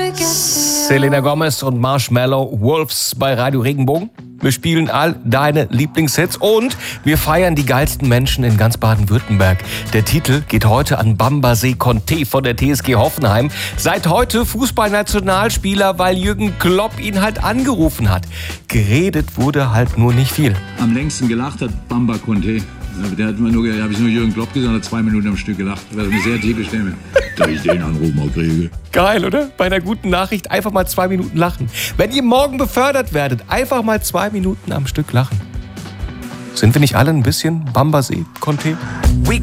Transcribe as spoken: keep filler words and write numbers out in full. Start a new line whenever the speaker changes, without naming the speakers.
Selena Gomez und Marshmallow Wolves bei Radio Regenbogen. Wir spielen all deine Lieblingshits und wir feiern die geilsten Menschen in ganz Baden-Württemberg. Der Titel geht heute an Bambaset Conté von der T S G Hoffenheim. Seit heute Fußballnationalspieler, weil Jürgen Klopp ihn halt angerufen hat. Geredet wurde halt nur nicht viel.
Am längsten gelacht hat Bamba Conté. Der hat mir nur, da habe ich nur Jürgen Klopp gesagt, hat zwei Minuten am Stück gelacht. Das war eine sehr tiefe Stimme. Da ich den Anruf mal kriege.
Geil, oder? Bei einer guten Nachricht einfach mal zwei Minuten lachen. Wenn ihr morgen befördert werdet, einfach mal zwei Minuten am Stück lachen. Sind wir nicht alle ein bisschen Bambaset Conté?